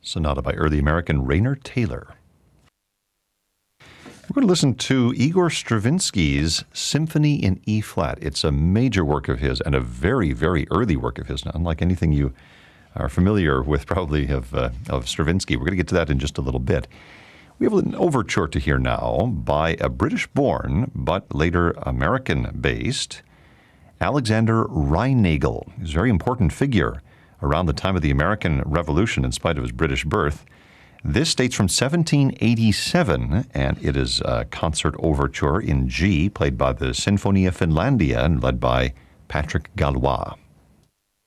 Sonata by early American Rainer Taylor. We're going to listen to Igor Stravinsky's Symphony in E-flat. It's a major work of his and a very, very early work of his, unlike anything you are familiar with probably of Stravinsky. We're going to get to that in just a little bit. We have an overture to hear now by a British-born but later American-based Alexander Reinagel. He's a very important figure around the time of the American Revolution in spite of his British birth. This dates from 1787, and it is a concert overture in G, played by the Sinfonia Finlandia and led by Patrick Gallois.